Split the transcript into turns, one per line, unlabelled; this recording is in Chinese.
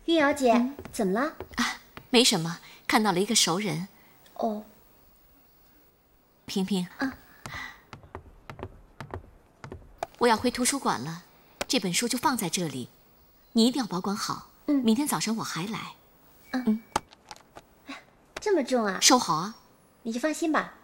玉瑶姐，怎么了？
啊，没什么，看到了一个熟人。
哦，
萍萍，
啊，
我要回图书馆了，这本书就放在这里，你一定要保管好。明天早上我还来。
这么重啊？
收好啊。
你就放心吧。